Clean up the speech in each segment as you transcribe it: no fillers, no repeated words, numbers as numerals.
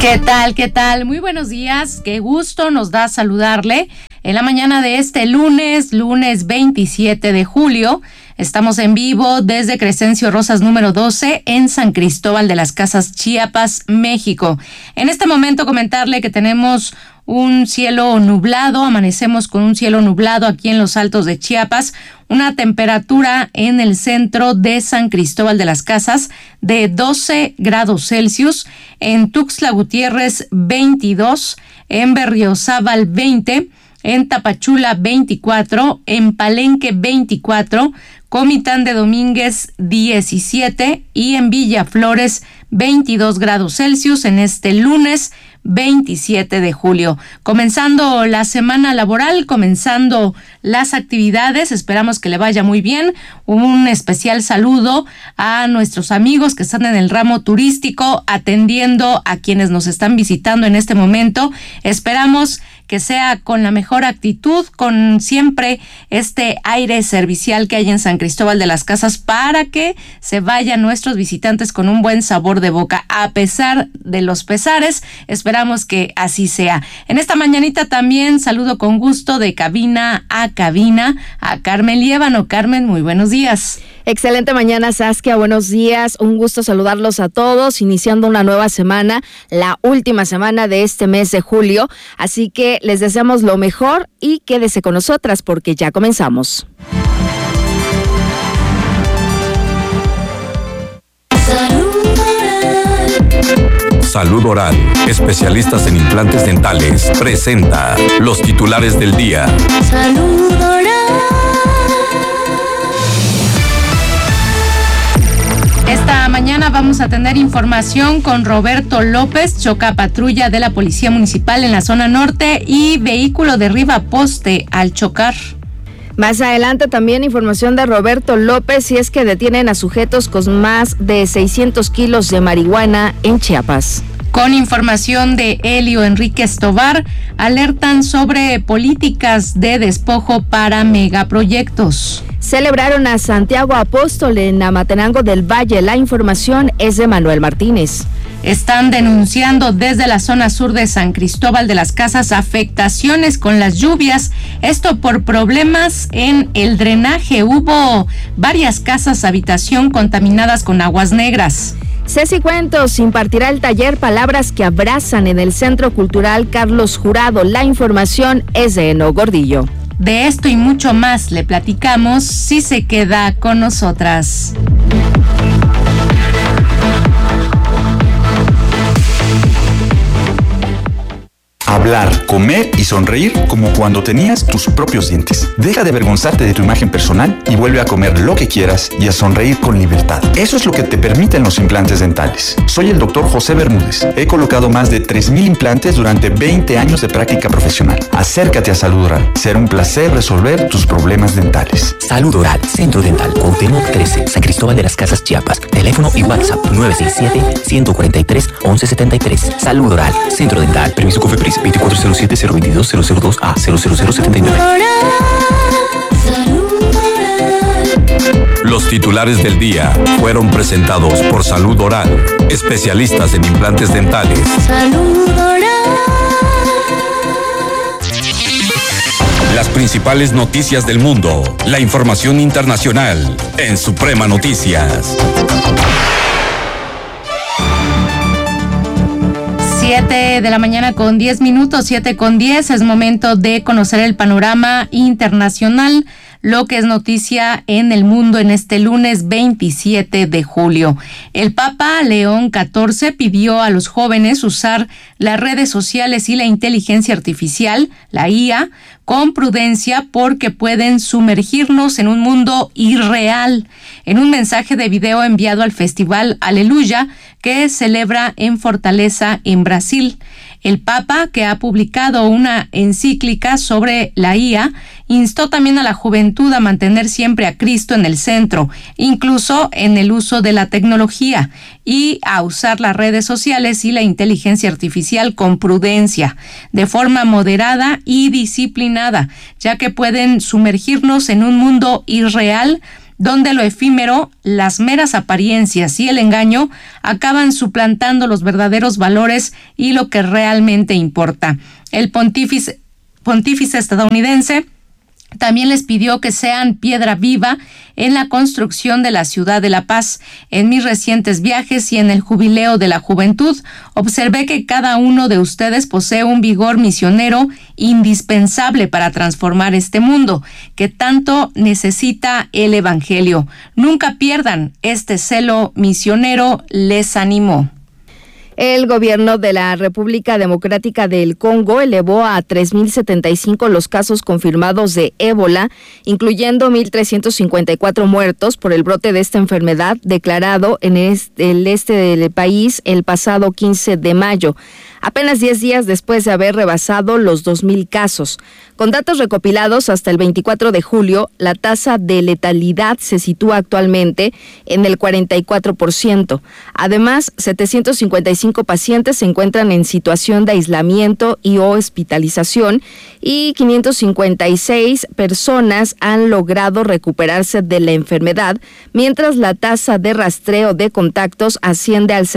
¿Qué tal? ¿Qué tal? Muy buenos días. Qué gusto nos da saludarle en la mañana de este lunes 27 de julio. Estamos en vivo desde Crescencio Rosas número 12 en San Cristóbal de las Casas, Chiapas, México. En este momento comentarle que tenemos un cielo nublado, amanecemos con un cielo nublado aquí en los Altos de Chiapas, una temperatura en el centro de San Cristóbal de las Casas de 12 grados Celsius, en Tuxtla Gutiérrez 22, en Berriozábal 20, en Tapachula 24, en Palenque 24, Comitán de Domínguez 17 y en Villaflores 22 grados Celsius en este lunes 27 de julio. Comenzando la semana laboral, comenzando las actividades, esperamos que le vaya muy bien. Un especial saludo a nuestros amigos que están en el ramo turístico, atendiendo a quienes nos están visitando en este momento. Esperamos que sea con la mejor actitud, con siempre este aire servicial que hay en San Cristóbal de las Casas, para que se vayan nuestros visitantes con un buen sabor de boca. A pesar de los pesares, esperamos que así sea. En esta mañanita también saludo con gusto de cabina a Carmen Liévano. Carmen, muy buenos días. Excelente mañana, Saskia, buenos días, un gusto saludarlos a todos, iniciando una nueva semana, la última semana de este mes de julio, así que les deseamos lo mejor y quédese con nosotras porque ya comenzamos. Salud Oral, especialistas en implantes dentales, presenta los titulares del día. Salud Oral. Esta mañana vamos a tener información con Roberto López. Choca patrulla de la Policía Municipal en la zona norte y vehículo derriba poste al chocar. Más adelante también información de Roberto López, y es que detienen a sujetos con más de 600 kilos de marihuana en Chiapas. Con información de Elio Enríquez Tobar, alertan sobre políticas de despojo para megaproyectos. Celebraron a Santiago Apóstol en Amatenango del Valle. La información es de Manuel Martínez. Están denunciando desde la zona sur de San Cristóbal de las Casas afectaciones con las lluvias, esto por problemas en el drenaje. Hubo varias casas habitación contaminadas con aguas negras. Ceci Cuentos impartirá el taller Palabras que Abrazan en el Centro Cultural Carlos Jurado. La información es de Eno Gordillo. De esto y mucho más le platicamos si se queda con nosotras. Hablar, comer y sonreír como cuando tenías tus propios dientes. Deja de avergonzarte de tu imagen personal y vuelve a comer lo que quieras y a sonreír con libertad. Eso es lo que te permiten los implantes dentales. Soy el doctor José Bermúdez. He colocado más de 3,000 implantes durante 20 años de práctica profesional. Acércate a Salud Oral. Será un placer resolver tus problemas dentales. Salud Oral, Centro Dental, Cuauhtémoc 13, San Cristóbal de las Casas, Chiapas. Teléfono y WhatsApp 967-143-1173. Salud Oral, Centro Dental. Permiso COFEPRIS 2407-022-002A 00079. Los titulares del día fueron presentados por Salud Oral, especialistas en implantes dentales. Salud Oral. Las principales noticias del mundo, la información internacional en Suprema Noticias. 7 de la mañana con 10 minutos, 7:10, es momento de conocer el panorama internacional, lo que es noticia en el mundo en este lunes 27 de julio. El Papa León XIV pidió a los jóvenes usar las redes sociales y la inteligencia artificial, la IA, con prudencia porque pueden sumergirnos en un mundo irreal. En un mensaje de video enviado al Festival Aleluya, que celebra en Fortaleza, en Brasil, el Papa, que ha publicado una encíclica sobre la IA, instó también a la juventud a mantener siempre a Cristo en el centro, incluso en el uso de la tecnología, y a usar las redes sociales y la inteligencia artificial con prudencia, de forma moderada y disciplinada, ya que pueden sumergirnos en un mundo irreal donde lo efímero, las meras apariencias y el engaño acaban suplantando los verdaderos valores y lo que realmente importa. El pontífice estadounidense también les pidió que sean piedra viva en la construcción de la ciudad de la paz. En mis recientes viajes y en el jubileo de la juventud, observé que cada uno de ustedes posee un vigor misionero indispensable para transformar este mundo, que tanto necesita el Evangelio. Nunca pierdan este celo misionero, les animó. El gobierno de la República Democrática del Congo elevó a 3.075 los casos confirmados de ébola, incluyendo 1.354 muertos por el brote de esta enfermedad declarado en el este del país el pasado 15 de mayo, apenas 10 días después de haber rebasado los 2.000 casos. Con datos recopilados hasta el 24 de julio, la tasa de letalidad se sitúa actualmente en el 44%. Además, 755 pacientes se encuentran en situación de aislamiento y o hospitalización y 556 personas han logrado recuperarse de la enfermedad, mientras la tasa de rastreo de contactos asciende al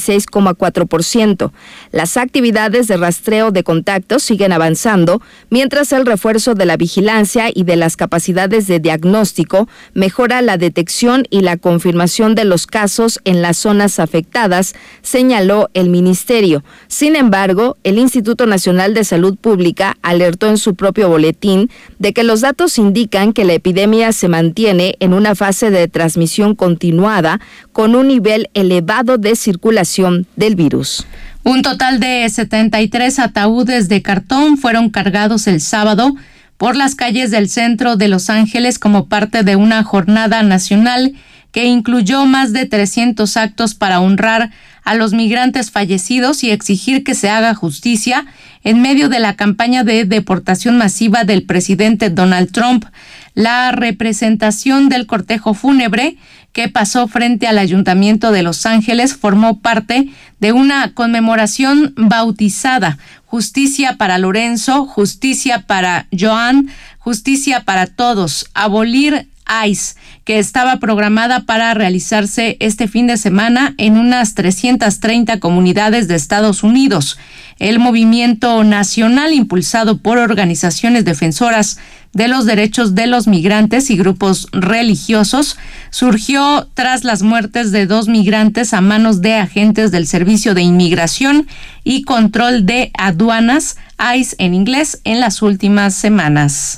76,4%. Las actividades de rastreo de contactos siguen avanzando, mientras el refuerzo de la vigilancia y de las capacidades de diagnóstico mejora la detección y la confirmación de los casos en las zonas afectadas, señaló el ministerio. Sin embargo, el Instituto Nacional de Salud Pública alertó en su propio boletín de que los datos indican que la epidemia se mantiene en una fase de transmisión continuada con un nivel elevado de circulación del virus. Un total de 73 ataúdes de cartón fueron cargados el sábado por las calles del centro de Los Ángeles como parte de una jornada nacional que incluyó más de 300 actos para honrar a los migrantes fallecidos y exigir que se haga justicia en medio de la campaña de deportación masiva del presidente Donald Trump. La representación del cortejo fúnebre que pasó frente al Ayuntamiento de Los Ángeles formó parte de una conmemoración bautizada: Justicia para Lorenzo, Justicia para Joan, Justicia para Todos, abolir ICE, que estaba programada para realizarse este fin de semana en unas 330 comunidades de Estados Unidos. El movimiento nacional, impulsado por organizaciones defensoras de los derechos de los migrantes y grupos religiosos, surgió tras las muertes de 2 migrantes a manos de agentes del Servicio de Inmigración y Control de Aduanas, ICE en inglés, en las últimas semanas.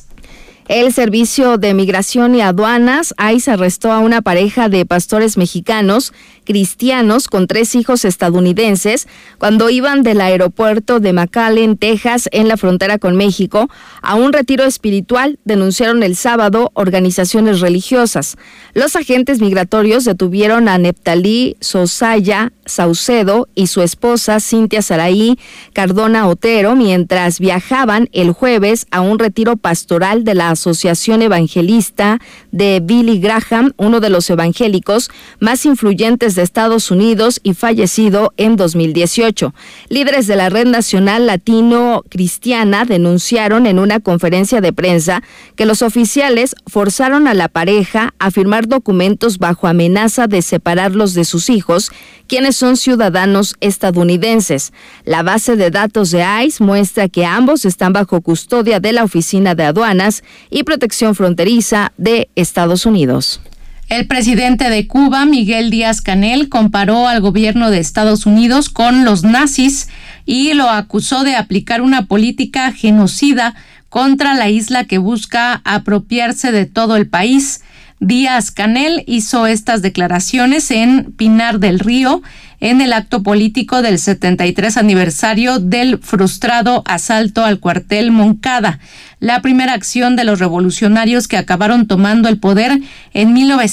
El Servicio de Migración y Aduanas, ICE, arrestó a una pareja de pastores mexicanos cristianos con 3 hijos estadounidenses cuando iban del aeropuerto de McAllen, Texas, en la frontera con México, a un retiro espiritual, denunciaron el sábado organizaciones religiosas. Los agentes migratorios detuvieron a Neptalí Sosaya Saucedo y su esposa Cintia Saraí Cardona Otero mientras viajaban el jueves a un retiro pastoral de la Asociación Evangelista de Billy Graham, uno de los evangélicos más influyentes de Estados Unidos y fallecido en 2018. Líderes de la Red Nacional Latino Cristiana denunciaron en una conferencia de prensa que los oficiales forzaron a la pareja a firmar documentos bajo amenaza de separarlos de sus hijos, quienes son ciudadanos estadounidenses. La base de datos de ICE muestra que ambos están bajo custodia de la Oficina de Aduanas y Protección Fronteriza de Estados Unidos. El presidente de Cuba, Miguel Díaz-Canel, comparó al gobierno de Estados Unidos con los nazis y lo acusó de aplicar una política genocida contra la isla que busca apropiarse de todo el país. Díaz-Canel hizo estas declaraciones en Pinar del Río, en el acto político del 73 aniversario del frustrado asalto al cuartel Moncada, la primera acción de los revolucionarios que acabaron tomando el poder en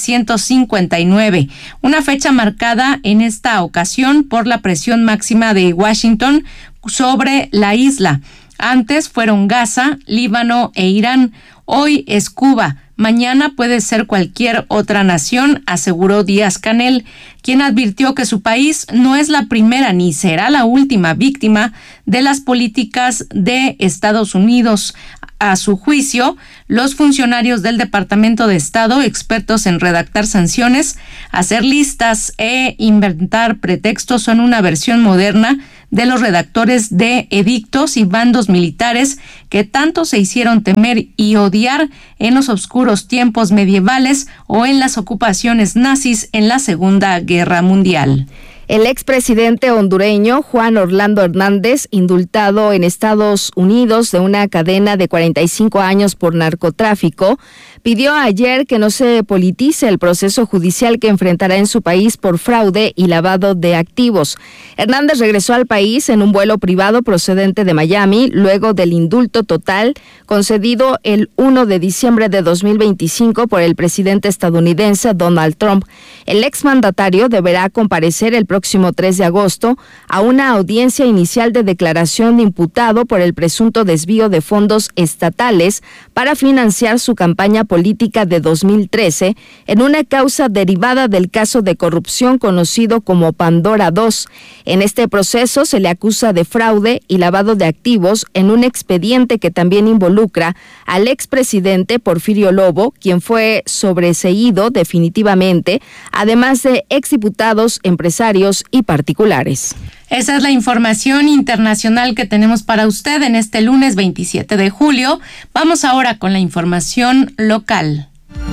1959, una fecha marcada en esta ocasión por la presión máxima de Washington sobre la isla. Antes fueron Gaza, Líbano e Irán. Hoy es Cuba. Mañana puede ser cualquier otra nación, aseguró Díaz-Canel, quien advirtió que su país no es la primera ni será la última víctima de las políticas de Estados Unidos. a su juicio, los funcionarios del Departamento de Estado, expertos en redactar sanciones, hacer listas e inventar pretextos, son una versión moderna de los redactores de edictos y bandos militares que tanto se hicieron temer y odiar en los oscuros tiempos medievales o en las ocupaciones nazis en la Segunda Guerra Mundial. El expresidente hondureño Juan Orlando Hernández, indultado en Estados Unidos de una cadena de 45 años por narcotráfico, pidió ayer que no se politice el proceso judicial que enfrentará en su país por fraude y lavado de activos. Hernández regresó al país en un vuelo privado procedente de Miami luego del indulto total concedido el 1 de diciembre de 2025 por el presidente estadounidense Donald Trump. El exmandatario deberá comparecer el próximo 3 de agosto a una audiencia inicial de declaración de imputado por el presunto desvío de fondos estatales para financiar su campaña política de 2013 en una causa derivada del caso de corrupción conocido como Pandora 2. En este proceso se le acusa de fraude y lavado de activos en un expediente que también involucra al expresidente Porfirio Lobo, quien fue sobreseído definitivamente, además de exdiputados, empresarios y particulares. Esa es la información internacional que tenemos para usted en este lunes 27 de julio. Vamos ahora con la información local.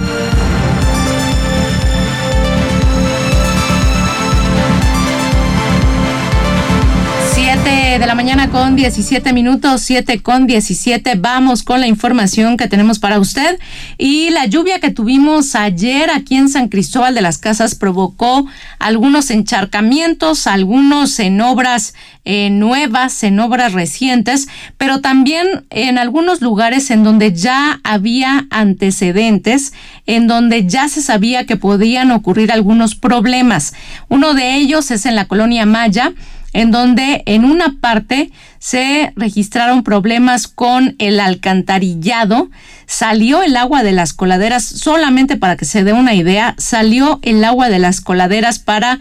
7 de la mañana con 17 minutos, 7 con 17. Vamos con la información que tenemos para usted. Y la lluvia que tuvimos ayer aquí en San Cristóbal de las Casas provocó algunos encharcamientos, algunos en obras nuevas, en obras recientes, pero también en algunos lugares en donde ya había antecedentes, en donde ya se sabía que podían ocurrir algunos problemas. Uno de ellos es en la colonia Maya, en donde en una parte se registraron problemas con el alcantarillado. Salió el agua de las coladeras, solamente para que se dé una idea, salió el agua de las coladeras para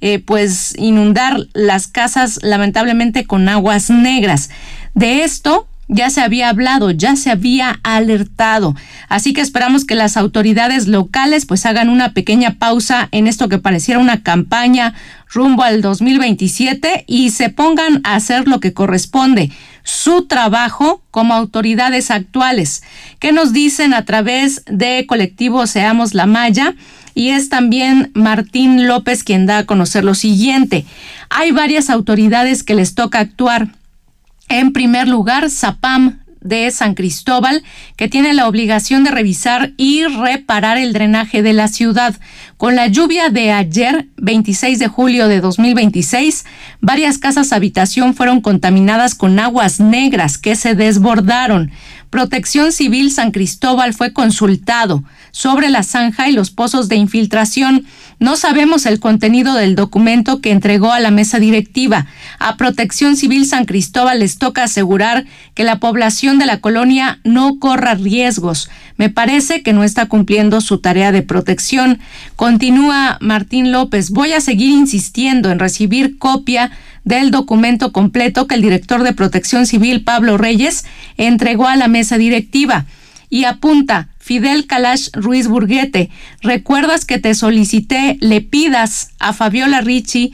inundar las casas, lamentablemente con aguas negras. De esto ya se había hablado, ya se había alertado. Así que esperamos que las autoridades locales hagan una pequeña pausa en esto que pareciera una campaña rumbo al 2027 y se pongan a hacer lo que corresponde, su trabajo como autoridades actuales. ¿Qué nos dicen a través de colectivo Seamos la Maya? Y es también Martín López quien da a conocer lo siguiente. Hay varias autoridades que les toca actuar. En primer lugar, SAPAM de San Cristóbal, que tiene la obligación de revisar y reparar el drenaje de la ciudad. Con la lluvia de ayer, 26 de julio de 2026, varias casas habitación fueron contaminadas con aguas negras que se desbordaron. Protección Civil San Cristóbal fue consultado sobre la zanja y los pozos de infiltración. No sabemos el contenido del documento que entregó a la mesa directiva. A Protección Civil San Cristóbal les toca asegurar que la población de la colonia no corra riesgos. Me parece que no está cumpliendo su tarea de protección. Continúa Martín López. Voy a seguir insistiendo en recibir copia del documento completo que el director de Protección Civil, Pablo Reyes, entregó a la mesa directiva. Y apunta, Fidel Kalash Ruiz Burguete, ¿recuerdas que te solicité le pidas a Fabiola Ricci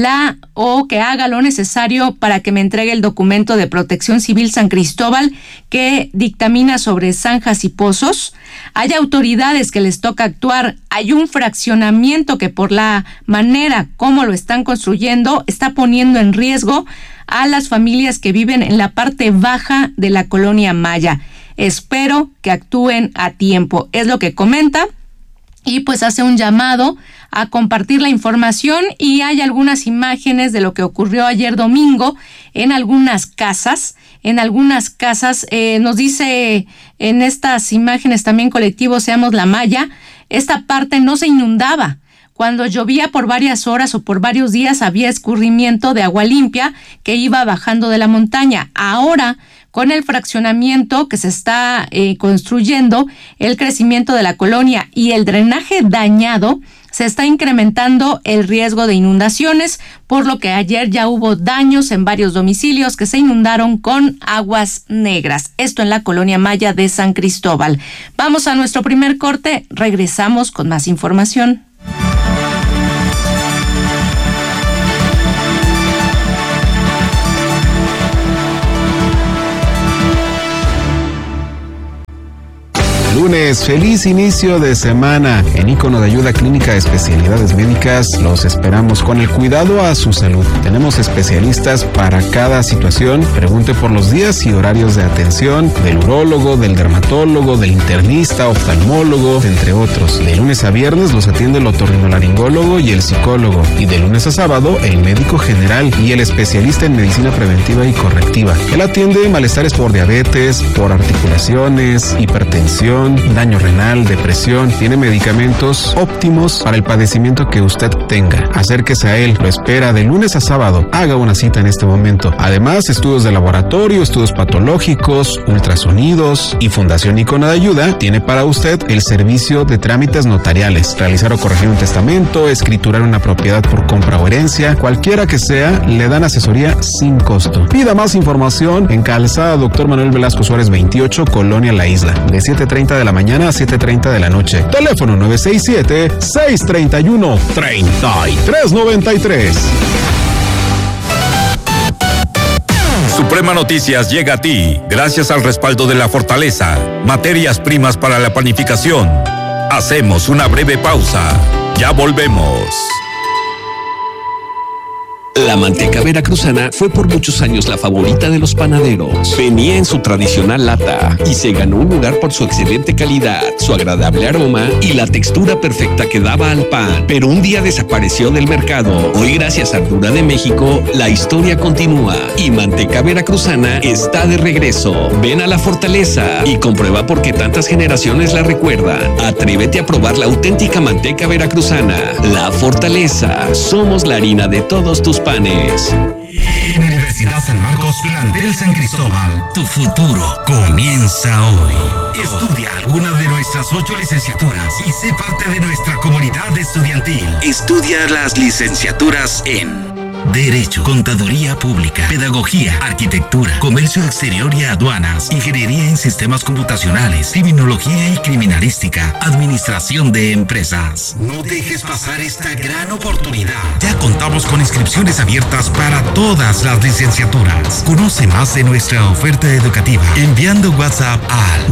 que haga lo necesario para que me entregue el documento de Protección Civil San Cristóbal que dictamina sobre zanjas y pozos? Hay autoridades que les toca actuar. Hay un fraccionamiento que por la manera como lo están construyendo está poniendo en riesgo a las familias que viven en la parte baja de la colonia Maya. Espero que actúen a tiempo, es lo que comenta, y hace un llamado a compartir la información. Y hay algunas imágenes de lo que ocurrió ayer domingo en algunas casas. Nos dice en estas imágenes también colectivo Seamos la Maya, esta parte no se inundaba. Cuando llovía por varias horas o por varios días había escurrimiento de agua limpia que iba bajando de la montaña. Ahora, con el fraccionamiento que se está construyendo, el crecimiento de la colonia y el drenaje dañado, se está incrementando el riesgo de inundaciones, por lo que ayer ya hubo daños en varios domicilios que se inundaron con aguas negras. Esto en la colonia Maya de San Cristóbal. Vamos a nuestro primer corte, regresamos con más información. Lunes, feliz inicio de semana. En Ícono de Ayuda Clínica de Especialidades Médicas los esperamos con el cuidado a su salud. Tenemos especialistas para cada situación. Pregunte por los días y horarios de atención del urólogo, del dermatólogo, del internista, oftalmólogo, entre otros. De lunes a viernes los atiende el otorrinolaringólogo y el psicólogo. Y de lunes a sábado el médico general y el especialista en medicina preventiva y correctiva. Él atiende malestares por diabetes, por articulaciones, hipertensión, daño renal, depresión. Tiene medicamentos óptimos para el padecimiento que usted tenga. Acérquese a él, lo espera de lunes a sábado. Haga una cita en este momento. Además, estudios de laboratorio, estudios patológicos, ultrasonidos, y Fundación Ícono de Ayuda tiene para usted el servicio de trámites notariales. Realizar o corregir un testamento, escriturar una propiedad por compra o herencia, cualquiera que sea, le dan asesoría sin costo. Pida más información en Calzada Dr. Manuel Velasco Suárez 28, Colonia La Isla, de 7:30 de la mañana a 7:30 de la noche. Teléfono 967-631-3393. Suprema Noticias llega a ti gracias al respaldo de La Fortaleza, materias primas para la panificación. Hacemos una breve pausa. Ya volvemos. La manteca veracruzana fue por muchos años la favorita de los panaderos. Venía en su tradicional lata y se ganó un lugar por su excelente calidad, su agradable aroma y la textura perfecta que daba al pan. Pero un día desapareció del mercado. Hoy, gracias a Ardura de México, la historia continúa y Manteca Veracruzana está de regreso. Ven a La Fortaleza y comprueba por qué tantas generaciones la recuerdan. Atrévete a probar la auténtica manteca veracruzana. La Fortaleza. Somos la harina de todos tus panes. Universidad San Marcos, plantel San Cristóbal. Tu futuro comienza hoy. Estudia alguna de nuestras 8 licenciaturas y sé parte de nuestra comunidad estudiantil. Estudia las licenciaturas en Derecho, Contaduría Pública, Pedagogía, Arquitectura, Comercio Exterior y Aduanas, Ingeniería en Sistemas Computacionales, Criminología y Criminalística, Administración de Empresas. No dejes pasar esta gran oportunidad. Ya contamos con inscripciones abiertas para todas las licenciaturas. Conoce más de nuestra oferta educativa enviando WhatsApp al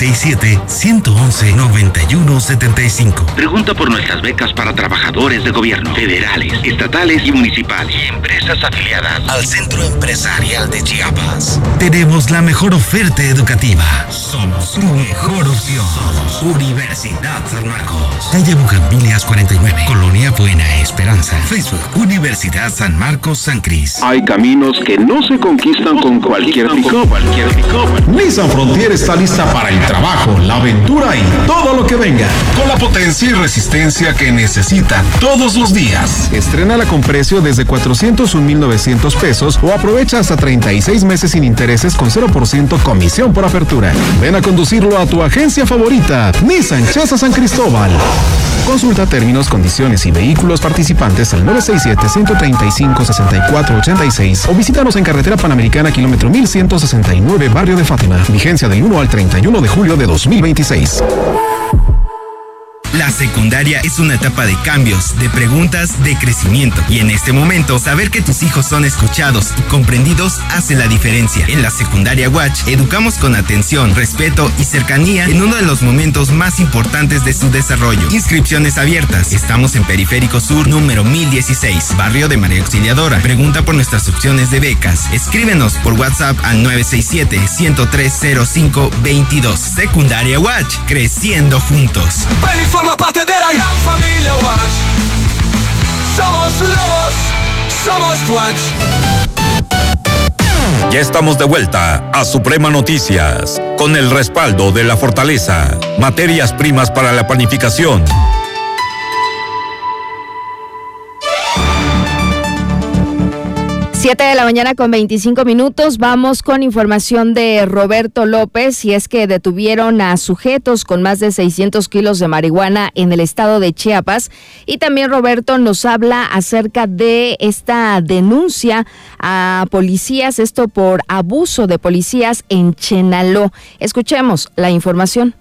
967-111-9175. Pregunta por nuestras becas para trabajadores de gobierno, federales, estatales y municipales. Y empresas afiliadas al Centro Empresarial de Chiapas. Tenemos la mejor oferta educativa. Somos tu mejor opción. Somos Universidad San Marcos. Calle Bugambilias 49, Colonia Buena Esperanza. Facebook, Universidad San Marcos San Cris. Hay caminos que no se conquistan con cualquier pick-up. Nissan Frontier está lista para el trabajo, la aventura y todo lo que venga. Con la potencia y resistencia que necesitan todos los días. Estrénala con precio desde 401,900 pesos o aprovecha hasta 36 meses sin intereses con 0% comisión por apertura. Ven a conducirlo a tu agencia favorita, Nissan Chesa San Cristóbal. Consulta términos, condiciones y vehículos participantes al 967-135-6486 o visítanos en Carretera Panamericana, kilómetro 1169, Barrio de Fátima. Vigencia del 1 al 31 de julio de 2026. La secundaria es una etapa de cambios, de preguntas, de crecimiento. Y en este momento, saber que tus hijos son escuchados y comprendidos hace la diferencia. En la secundaria Watch, educamos con atención, respeto y cercanía en uno de los momentos más importantes de su desarrollo. Inscripciones abiertas. Estamos en Periférico Sur, número 1016, barrio de María Auxiliadora. Pregunta por nuestras opciones de becas. Escríbenos por WhatsApp al 967-103-0522. Secundaria Watch, creciendo juntos. Forma parte de la gran familia Watch. Somos lobos, somos Watch. Ya estamos de vuelta a Suprema Noticias con el respaldo de La Fortaleza, materias primas para la panificación. 7:25 a.m. Vamos con información de Roberto López, y es que detuvieron a sujetos con más de 600 kilos de marihuana en el estado de Chiapas. Y también Roberto nos habla acerca de esta denuncia a policías, esto por abuso de policías en Chenaló. Escuchemos la información.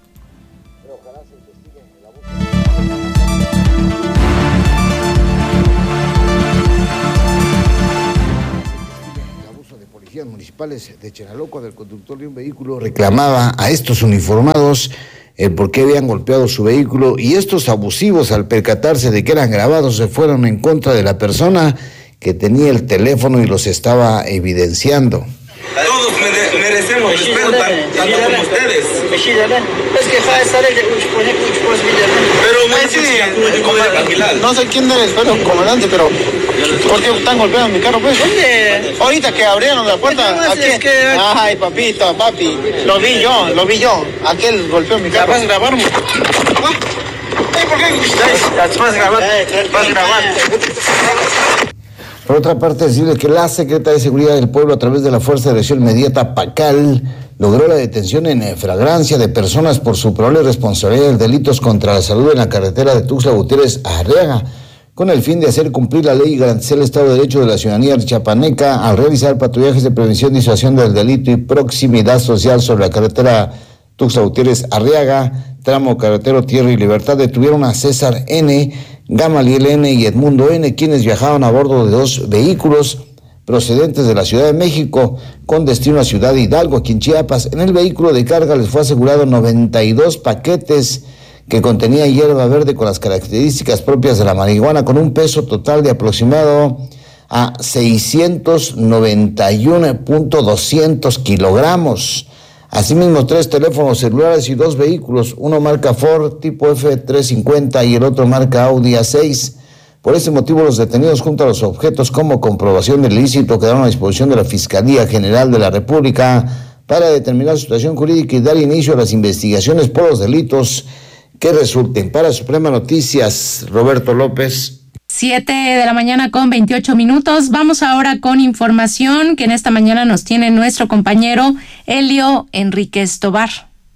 Municipales de Chenaló, cuando el conductor de un vehículo reclamaba a estos uniformados el por qué habían golpeado su vehículo, y estos abusivos, al percatarse de que eran grabados, se fueron en contra de la persona que tenía el teléfono y los estaba evidenciando. Todos merecemos respeto, tanto como ustedes. Pero no sé quién eres, pero comandante, pero ¿por qué están golpeando mi carro, pues? ¿Dónde? Ahorita que abrieron la puerta, aquí. Ay, papito, papi, lo vi yo. Aquel golpeó mi carro. ¿Vas a grabar? ¿Por qué? Vas a grabar. Por otra parte, decirle que la Secretaría de Seguridad del Pueblo, a través de la Fuerza de Acción Inmediata PACAL, logró la detención en flagrancia de personas por su probable responsabilidad en delitos contra la salud en la carretera de Tuxtla Gutiérrez a Arriaga, con el fin de hacer cumplir la ley y garantizar el Estado de Derecho de la ciudadanía chiapaneca al realizar patrullajes de prevención y disuasión del delito y proximidad social sobre la carretera Tuxtla Gutiérrez Arriaga, tramo carretero Tierra y Libertad. Detuvieron a César N., Gamaliel N. y Edmundo N., quienes viajaban a bordo de 2 vehículos procedentes de la Ciudad de México con destino a Ciudad Hidalgo, aquí en Chiapas. En el vehículo de carga les fue asegurado 92 paquetes que contenía hierba verde con las características propias de la marihuana, con un peso total de aproximado a 691.200 kilogramos. Asimismo, 3 teléfonos celulares y 2 vehículos, uno marca Ford tipo F350 y el otro marca Audi A6. Por ese motivo, los detenidos junto a los objetos como comprobación del ilícito quedaron a disposición de la Fiscalía General de la República para determinar su situación jurídica y dar inicio a las investigaciones por los delitos que resulten. Para Suprema Noticias, Roberto López. 7:28 a.m. Vamos ahora con información que en esta mañana nos tiene nuestro compañero Elio Enríquez Tobar.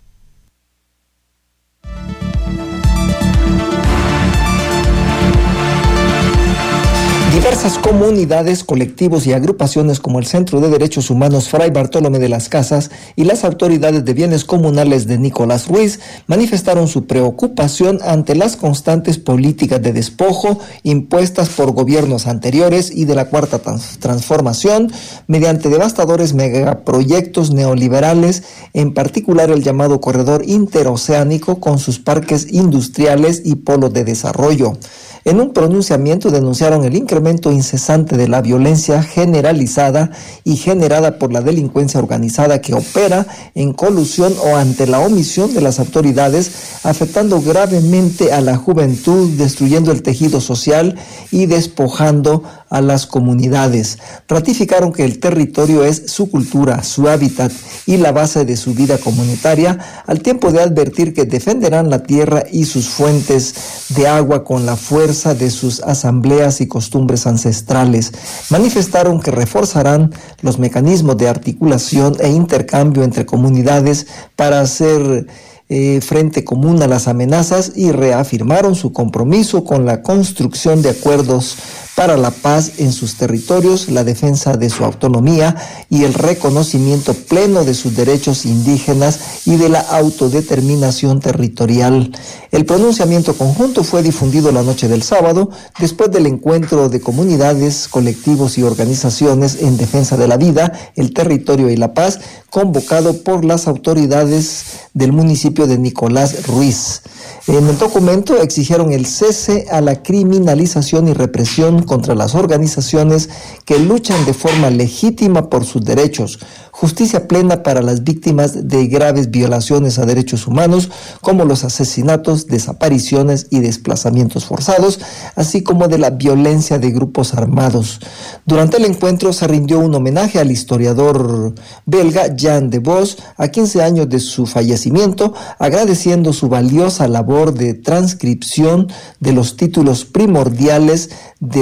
Diversas comunidades, colectivos y agrupaciones como el Centro de Derechos Humanos Fray Bartolomé de las Casas y las autoridades de bienes comunales de Nicolás Ruiz manifestaron su preocupación ante las constantes políticas de despojo impuestas por gobiernos anteriores y de la Cuarta Transformación mediante devastadores megaproyectos neoliberales, en particular el llamado Corredor Interoceánico con sus parques industriales y polos de desarrollo. En un pronunciamiento denunciaron el incremento incesante de la violencia generalizada y generada por la delincuencia organizada que opera en colusión o ante la omisión de las autoridades, afectando gravemente a la juventud, destruyendo el tejido social y despojando a las comunidades. Ratificaron que el territorio es su cultura, su hábitat y la base de su vida comunitaria, al tiempo de advertir que defenderán la tierra y sus fuentes de agua con la fuerza de sus asambleas y costumbres ancestrales. Manifestaron que reforzarán los mecanismos de articulación e intercambio entre comunidades para hacer frente común a las amenazas y reafirmaron su compromiso con la construcción de acuerdos para la paz en sus territorios, la defensa de su autonomía y el reconocimiento pleno de sus derechos indígenas y de la autodeterminación territorial. El pronunciamiento conjunto fue difundido la noche del sábado, después del encuentro de comunidades, colectivos y organizaciones en defensa de la vida, el territorio y la paz, convocado por las autoridades del municipio de Nicolás Ruiz. En el documento exigieron el cese a la criminalización y represión contra las organizaciones que luchan de forma legítima por sus derechos, justicia plena para las víctimas de graves violaciones a derechos humanos, como los asesinatos, desapariciones y desplazamientos forzados, así como de la violencia de grupos armados. Durante el encuentro se rindió un homenaje al historiador belga Jan de Vos, a 15 años de su fallecimiento, agradeciendo su valiosa labor de transcripción de los títulos primordiales del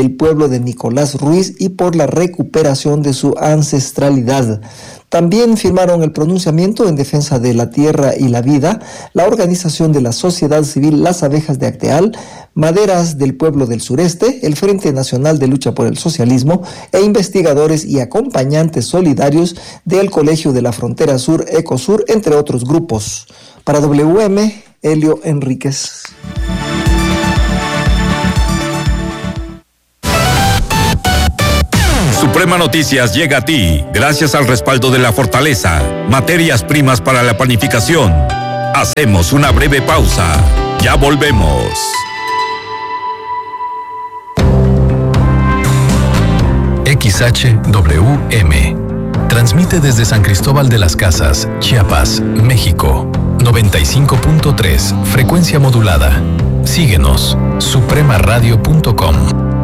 el pueblo de Nicolás Ruiz y por la recuperación de su ancestralidad. También firmaron el pronunciamiento en defensa de la tierra y la vida, la organización de la sociedad civil Las Abejas de Acteal, Maderas del Pueblo del Sureste, el Frente Nacional de Lucha por el Socialismo e investigadores y acompañantes solidarios del Colegio de la Frontera Sur, Ecosur, entre otros grupos. Para WM, Helio Enríquez. Suprema Noticias llega a ti gracias al respaldo de La Fortaleza, materias primas para la panificación. Hacemos una breve pausa. Ya volvemos. XHWM transmite desde San Cristóbal de las Casas, Chiapas, México. 95.3, frecuencia modulada. Síguenos, supremaradio.com.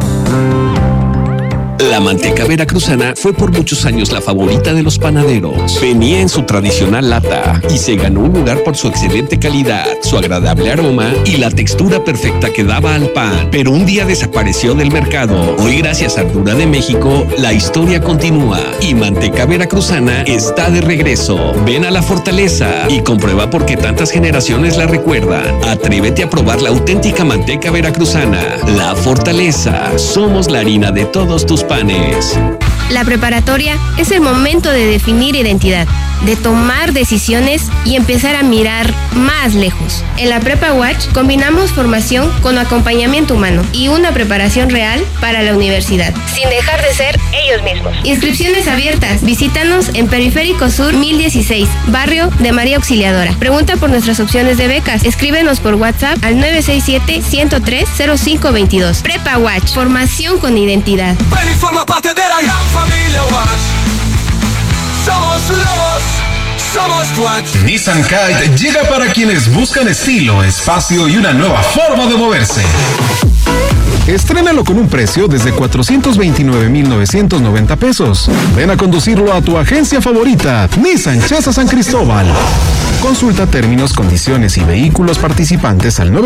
La manteca veracruzana fue por muchos años la favorita de los panaderos. Venía en su tradicional lata y se ganó un lugar por su excelente calidad, su agradable aroma y la textura perfecta que daba al pan. Pero un día desapareció del mercado. Hoy, gracias a Ardura de México, la historia continúa y Manteca Veracruzana está de regreso. Ven a La Fortaleza y comprueba por qué tantas generaciones la recuerdan. Atrévete a probar la auténtica manteca veracruzana. La Fortaleza. Somos la harina de todos tus panes. La preparatoria es el momento de definir identidad, de tomar decisiones y empezar a mirar más lejos. En la Prepa Watch combinamos formación con acompañamiento humano y una preparación real para la universidad, sin dejar de ser ellos mismos. Inscripciones abiertas. Visítanos en Periférico Sur 1016, barrio de María Auxiliadora. Pregunta por nuestras opciones de becas. Escríbenos por WhatsApp al 967-103-0522. Prepa Watch, formación con identidad. Ven y forma parte de la gran familia Watch. Somos lobos, somos Watch. Nissan Kite llega para quienes buscan estilo, espacio y una nueva forma de moverse. Estrénalo con un precio desde 429,990 pesos. Ven a conducirlo a tu agencia favorita, Nissan Chaza San Cristóbal. Consulta términos, condiciones y vehículos participantes al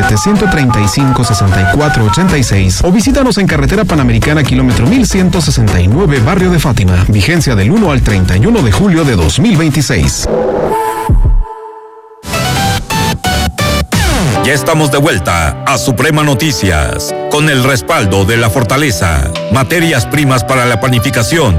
967-135-6486 o visítanos en Carretera Panamericana, kilómetro 1169, Barrio de Fátima. Vigencia del 1 al 31 de julio de 2026. Ya estamos de vuelta a Suprema Noticias, con el respaldo de La Fortaleza, materias primas para la panificación.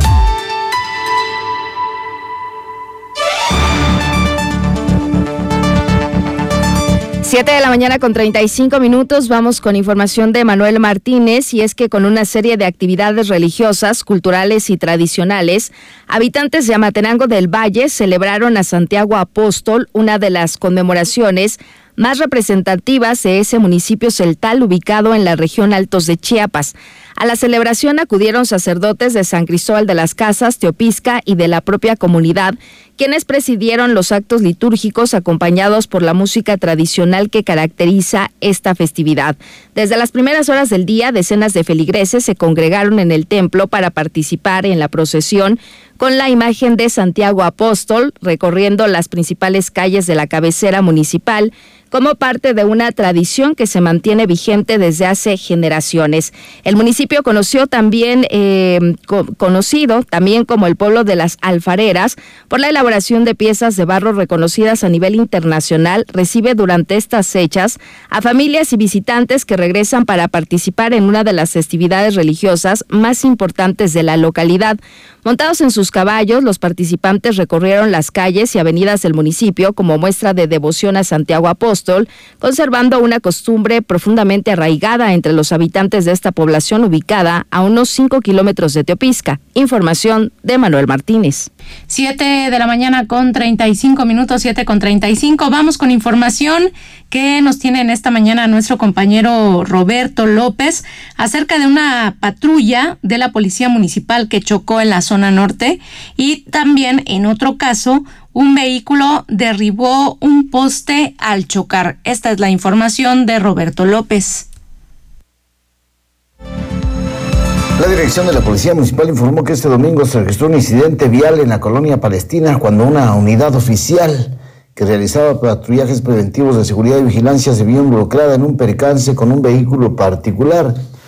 Siete de la mañana con 35 minutos, vamos con información de Manuel Martínez, y es que con una serie de actividades religiosas, culturales y tradicionales, habitantes de Amatenango del Valle celebraron a Santiago Apóstol, una de las conmemoraciones más representativas de ese municipio celtal ubicado en la región Altos de Chiapas. A la celebración acudieron sacerdotes de San Cristóbal de las Casas, Teopisca y de la propia comunidad, quienes presidieron los actos litúrgicos acompañados por la música tradicional que caracteriza esta festividad. Desde las primeras horas del día, decenas de feligreses se congregaron en el templo para participar en la procesión con la imagen de Santiago Apóstol, recorriendo las principales calles de la cabecera municipal, como parte de una tradición que se mantiene vigente desde hace generaciones. El municipio conocido también como el pueblo de las alfareras, por la elaboración de piezas de barro reconocidas a nivel internacional, recibe durante estas fechas a familias y visitantes que regresan para participar en una de las festividades religiosas más importantes de la localidad. Montados en sus caballos, los participantes recorrieron las calles y avenidas del municipio como muestra de devoción a Santiago Apóstol, conservando una costumbre profundamente arraigada entre los habitantes de esta población ubicada a unos 5 kilómetros de Teopisca. Información de Manuel Martínez. 7 de la mañana con 35 minutos, 7:35. Vamos con información que nos tiene en esta mañana nuestro compañero Roberto López acerca de una patrulla de la Policía Municipal que chocó en la zona norte, y también en otro caso un vehículo derribó un poste al chocar. Esta es la información de Roberto López. La dirección de la Policía Municipal informó que este domingo se registró un incidente vial en la colonia Palestina cuando una unidad oficial que realizaba patrullajes preventivos de seguridad y vigilancia se vio involucrada en un percance con un vehículo particular. De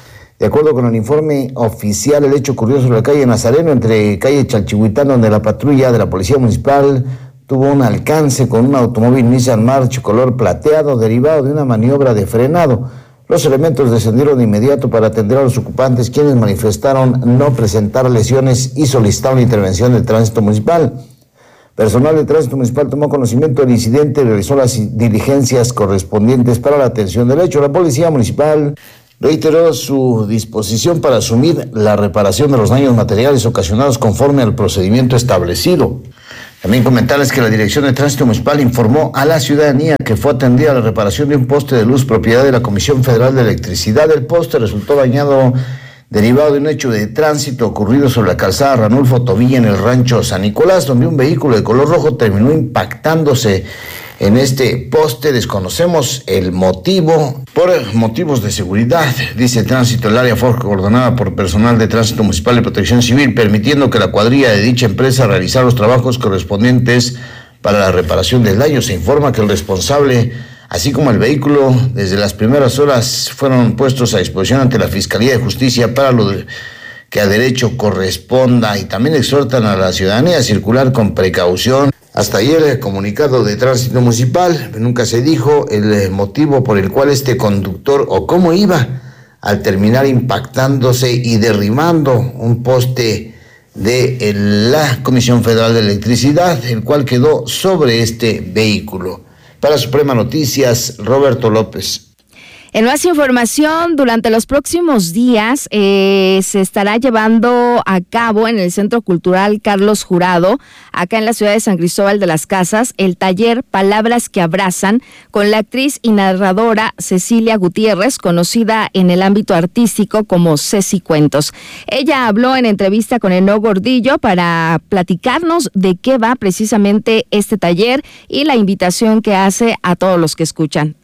De acuerdo con el informe oficial, el hecho ocurrió sobre la calle Nazareno, entre calle Chalchihuitán, donde la patrulla de la Policía Municipal tuvo un alcance con un automóvil Nissan March color plateado derivado de una maniobra de frenado. Los elementos descendieron de inmediato para atender a los ocupantes, quienes manifestaron no presentar lesiones y solicitaron intervención del tránsito municipal. Personal de tránsito municipal tomó conocimiento del incidente y realizó las diligencias correspondientes para la atención del hecho. La Policía Municipal reiteró su disposición para asumir la reparación de los daños materiales ocasionados conforme al procedimiento establecido. También comentarles que la Dirección de Tránsito Municipal informó a la ciudadanía que fue atendida la reparación de un poste de luz propiedad de la Comisión Federal de Electricidad. El poste resultó dañado derivado de un hecho de tránsito ocurrido sobre la calzada Ranulfo Tobilla en el rancho San Nicolás, donde un vehículo de color rojo terminó impactándose en este poste. Desconocemos el motivo, por motivos de seguridad, dice Tránsito. El área fue coordinada por personal de Tránsito Municipal y Protección Civil, permitiendo que la cuadrilla de dicha empresa realizara los trabajos correspondientes para la reparación del daño. Se informa que el responsable, así como el vehículo, desde las primeras horas fueron puestos a disposición ante la Fiscalía de Justicia para lo que a derecho corresponda, y también exhortan a la ciudadanía a circular con precaución. Hasta ayer el comunicado de Tránsito Municipal, nunca se dijo el motivo por el cual este conductor o cómo iba al terminar impactándose y derribando un poste de la Comisión Federal de Electricidad, el cual quedó sobre este vehículo. Para Suprema Noticias, Roberto López. En más información, durante los próximos días se estará llevando a cabo en el Centro Cultural Carlos Jurado, acá en la ciudad de San Cristóbal de las Casas, el taller Palabras que Abrazan, con la actriz y narradora Cecilia Gutiérrez, conocida en el ámbito artístico como Ceci Cuentos. Ella habló en entrevista con Eno Gordillo para platicarnos de qué va precisamente este taller y la invitación que hace a todos los que escuchan.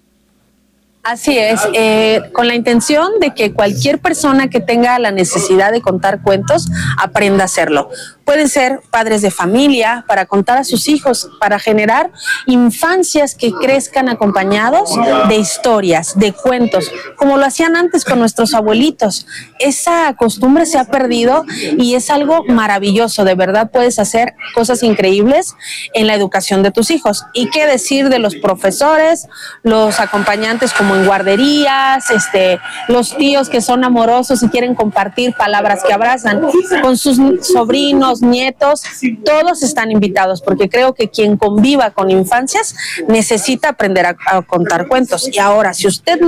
Así es, con la intención de que cualquier persona que tenga la necesidad de contar cuentos aprenda a hacerlo. Pueden ser padres de familia, para contar a sus hijos, para generar infancias que crezcan acompañados de historias, de cuentos, como lo hacían antes con nuestros abuelitos. Esa costumbre se ha perdido y es algo maravilloso. De verdad puedes hacer cosas increíbles en la educación de tus hijos. Y qué decir de los profesores, los acompañantes como en guarderías, los tíos que son amorosos y quieren compartir palabras que abrazan con sus sobrinos, nietos, todos están invitados, porque creo que quien conviva con infancias necesita aprender a contar cuentos. Y ahora, si usted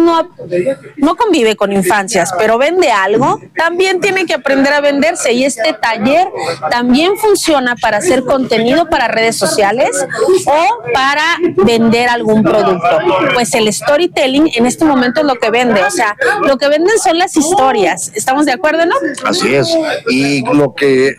no convive con infancias, pero vende algo, también tiene que aprender a venderse, y este taller también funciona para hacer contenido para redes sociales o para vender algún producto. Pues el storytelling en este momento es lo que vende, o sea, lo que venden son las historias. ¿Estamos de acuerdo, no? Así es, y lo que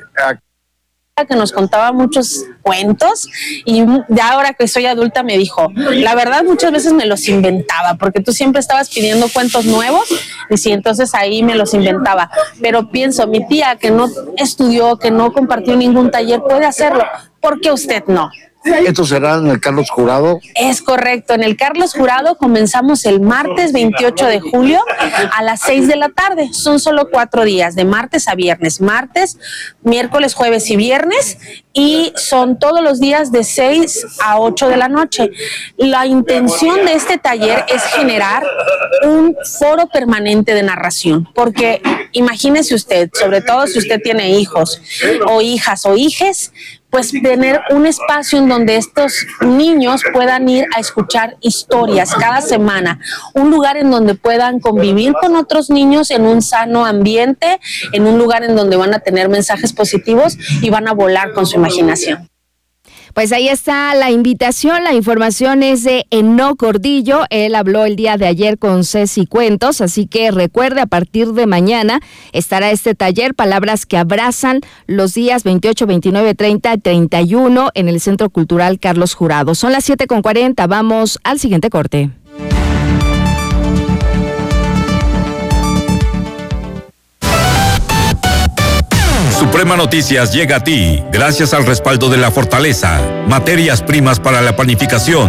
nos contaba muchos cuentos, y ya ahora que soy adulta me dijo, la verdad muchas veces me los inventaba, porque tú siempre estabas pidiendo cuentos nuevos, y sí, entonces ahí me los inventaba, pero pienso, mi tía que no estudió, que no compartió ningún taller, puede hacerlo, ¿por qué usted no? ¿Esto será en el Carlos Jurado? Es correcto, en el Carlos Jurado comenzamos el martes 28 de julio a las 6 de la tarde. Son solo 4 días, de martes a viernes. Martes, miércoles, jueves y viernes, y son todos los días de 6 a 8 de la noche. La intención de este taller es generar un foro permanente de narración, porque imagínese usted, sobre todo si usted tiene hijos o hijas o hijes, pues tener un espacio en donde estos niños puedan ir a escuchar historias cada semana, un lugar en donde puedan convivir con otros niños en un sano ambiente, en un lugar en donde van a tener mensajes positivos y van a volar con su imaginación. Pues ahí está la invitación, la información es de Eno Gordillo, él habló el día de ayer con Ceci Cuentos, así que recuerde, a partir de mañana estará este taller Palabras que Abrazan los días 28, 29, 30 y 31 en el Centro Cultural Carlos Jurado. Son las 7:40, vamos al siguiente corte. Suprema Noticias llega a ti gracias al respaldo de La Fortaleza, materias primas para la panificación.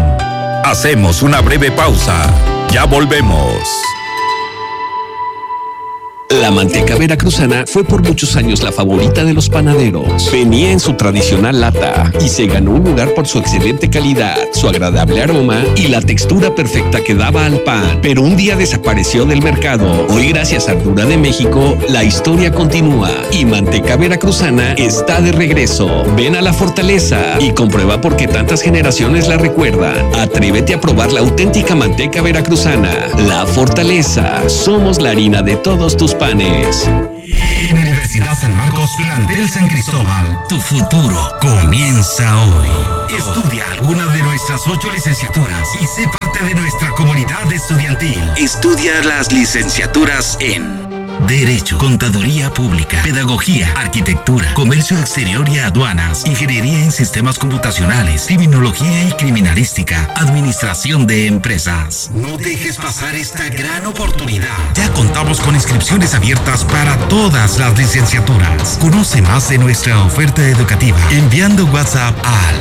Hacemos una breve pausa. Ya volvemos. La manteca veracruzana fue por muchos años la favorita de los panaderos. Venía en su tradicional lata y se ganó un lugar por su excelente calidad, su agradable aroma y la textura perfecta que daba al pan. Pero un día desapareció del mercado. Hoy, gracias a Ardura de México, la historia continúa y manteca veracruzana está de regreso. Ven a la Fortaleza y comprueba por qué tantas generaciones la recuerdan. Atrévete a probar la auténtica manteca veracruzana. La Fortaleza. Somos la harina de todos tus panes. En Universidad San Marcos, plantel San Cristóbal, tu futuro comienza hoy. Estudia alguna de nuestras 8 licenciaturas y sé parte de nuestra comunidad estudiantil. Estudia las licenciaturas en Derecho, Contaduría Pública, Pedagogía, Arquitectura, Comercio Exterior y Aduanas, Ingeniería en Sistemas Computacionales, Criminología y Criminalística, Administración de Empresas. No dejes pasar esta gran oportunidad. Ya contamos con inscripciones abiertas para todas las licenciaturas. Conoce más de nuestra oferta educativa enviando WhatsApp al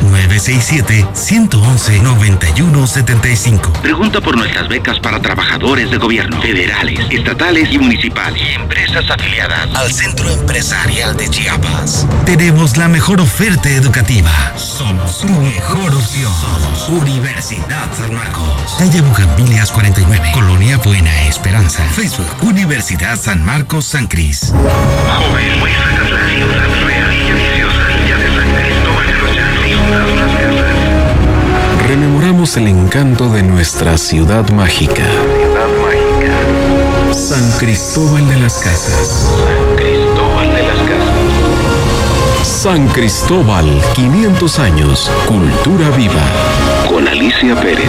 967-111-9175. Pregunta por nuestras becas para trabajadores de gobierno, federales, estatales y municipales. Y empresas afiliadas al Centro Empresarial de Chiapas. Tenemos la mejor oferta educativa. Somos tu mejor opción. Somos Universidad San Marcos. Calle Bugambilias 49, Colonia Buena Esperanza. Facebook, Universidad San Marcos San Cris. Joven, muéstranos la ciudad real y deliciosa de San Cristóbal de los Llanos. Rememoramos el encanto de nuestra ciudad mágica. San Cristóbal de las Casas. San Cristóbal de las Casas. San Cristóbal, 500 años, cultura viva. Con Alicia Pérez.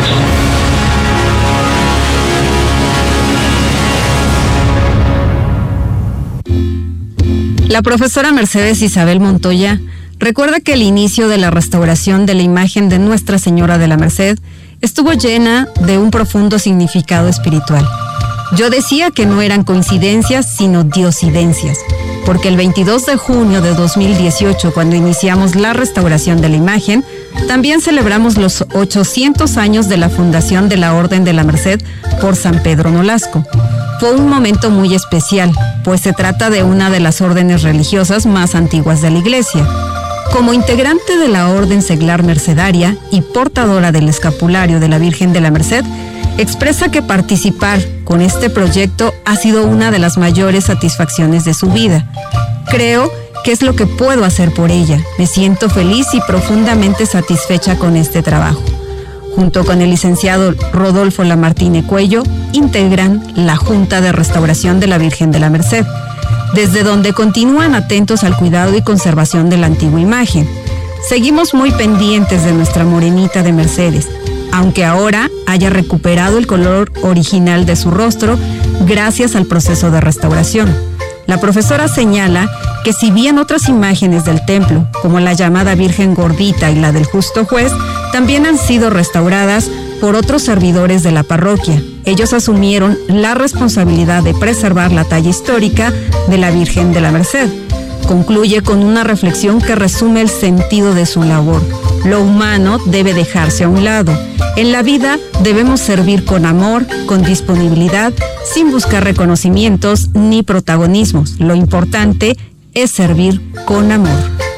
La profesora Mercedes Isabel Montoya recuerda que el inicio de la restauración de la imagen de Nuestra Señora de la Merced estuvo llena de un profundo significado espiritual. Yo decía que no eran coincidencias, sino diosidencias, porque el 22 de junio de 2018, cuando iniciamos la restauración de la imagen, también celebramos los 800 años de la fundación de la Orden de la Merced por San Pedro Nolasco. Fue un momento muy especial, pues se trata de una de las órdenes religiosas más antiguas de la Iglesia. Como integrante de la Orden Seglar Mercedaria y portadora del escapulario de la Virgen de la Merced, expresa que participar con este proyecto ha sido una de las mayores satisfacciones de su vida. Creo que es lo que puedo hacer por ella. Me siento feliz y profundamente satisfecha con este trabajo. Junto con el licenciado Rodolfo Lamartine Cuello, integran la Junta de Restauración de la Virgen de la Merced, desde donde continúan atentos al cuidado y conservación de la antigua imagen. Seguimos muy pendientes de nuestra morenita de Mercedes, aunque ahora haya recuperado el color original de su rostro gracias al proceso de restauración. La profesora señala que si bien otras imágenes del templo, como la llamada Virgen Gordita y la del Justo Juez, también han sido restauradas por otros servidores de la parroquia, ellos asumieron la responsabilidad de preservar la talla histórica de la Virgen de la Merced. Concluye con una reflexión que resume el sentido de su labor. Lo humano debe dejarse a un lado. En la vida debemos servir con amor, con disponibilidad, sin buscar reconocimientos ni protagonismos. Lo importante es servir con amor.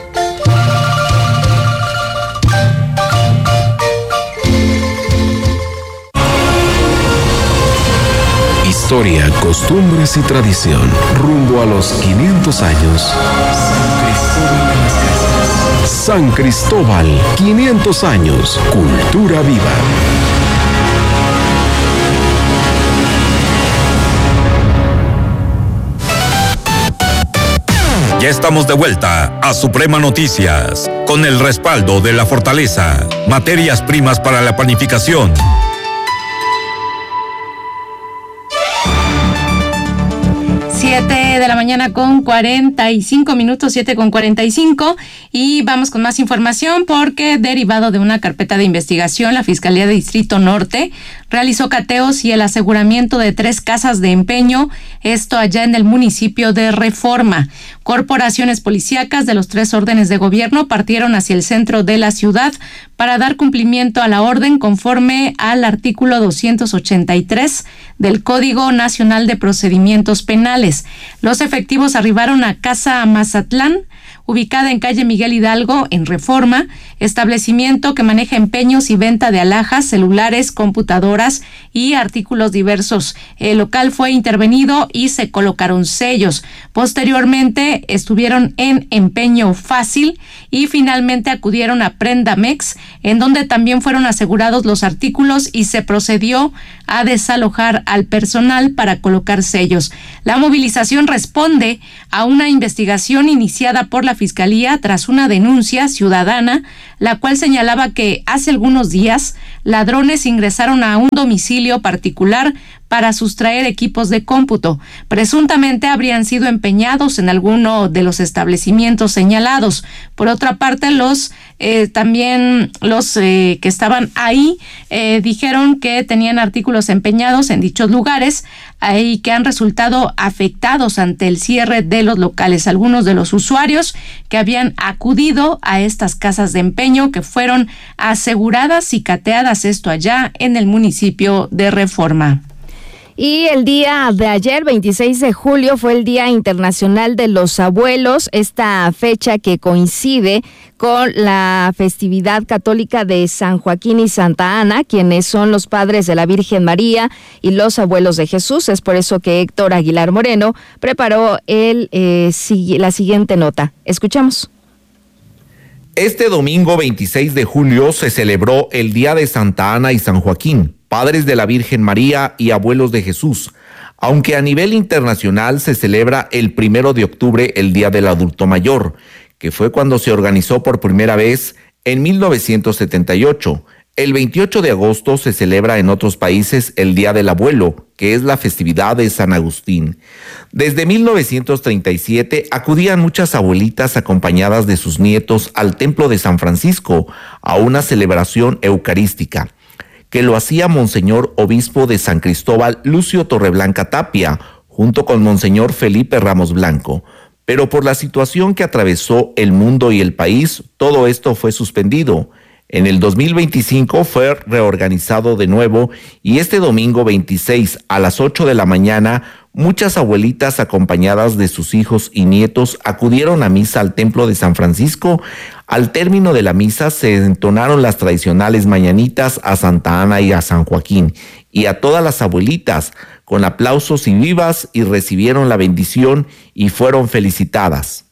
Historia, costumbres y tradición. Rumbo a los 500 años. San Cristóbal, 500 años, cultura viva. Ya estamos de vuelta a Suprema Noticias, con el respaldo de La Fortaleza, materias primas para la panificación. 7 de la mañana con 45 minutos, 7:45, y vamos con más información porque derivado de una carpeta de investigación, la Fiscalía de Distrito Norte realizó cateos y el aseguramiento de 3 casas de empeño, esto allá en el municipio de Reforma. Corporaciones policíacas de los 3 órdenes de gobierno partieron hacia el centro de la ciudad para dar cumplimiento a la orden conforme al artículo 283 del Código Nacional de Procedimientos Penales. Los efectivos arribaron a Casa Mazatlán, ubicada en calle Miguel Hidalgo, en Reforma, establecimiento que maneja empeños y venta de alhajas, celulares, computadoras y artículos diversos. El local fue intervenido y se colocaron sellos. Posteriormente estuvieron en empeño fácil y finalmente acudieron a Prendamex, en donde también fueron asegurados los artículos y se procedió a desalojar al personal para colocar sellos. La movilización responde a una investigación iniciada por la Fiscalía tras una denuncia ciudadana, la cual señalaba que hace algunos días ladrones ingresaron a un domicilio particular para sustraer equipos de cómputo. Presuntamente habrían sido empeñados en alguno de los establecimientos señalados. Por otra parte, los que estaban ahí dijeron que tenían artículos empeñados en dichos lugares y que han resultado afectados ante el cierre de los locales. Algunos de los usuarios que habían acudido a estas casas de empeño que fueron aseguradas y cateadas, esto allá en el municipio de Reforma. Y el día de ayer, 26 de julio, fue el Día Internacional de los Abuelos, esta fecha que coincide con la festividad católica de San Joaquín y Santa Ana, quienes son los padres de la Virgen María y los abuelos de Jesús. Es por eso que Héctor Aguilar Moreno preparó la siguiente nota. Escuchamos. Este domingo 26 de julio se celebró el Día de Santa Ana y San Joaquín, padres de la Virgen María y abuelos de Jesús, aunque a nivel internacional se celebra el 1 de octubre el Día del Adulto Mayor, que fue cuando se organizó por primera vez en 1978. El 28 de agosto se celebra en otros países el Día del Abuelo, que es la festividad de San Agustín. Desde 1937 acudían muchas abuelitas acompañadas de sus nietos al Templo de San Francisco a una celebración eucarística, que lo hacía Monseñor Obispo de San Cristóbal Lucio Torreblanca Tapia, junto con Monseñor Felipe Ramos Blanco. Pero por la situación que atravesó el mundo y el país, todo esto fue suspendido. En el 2025 fue reorganizado de nuevo y este domingo 26 a las 8 de la mañana, muchas abuelitas acompañadas de sus hijos y nietos acudieron a misa al Templo de San Francisco. Al término de la misa se entonaron las tradicionales mañanitas a Santa Ana y a San Joaquín y a todas las abuelitas con aplausos y vivas, y recibieron la bendición y fueron felicitadas.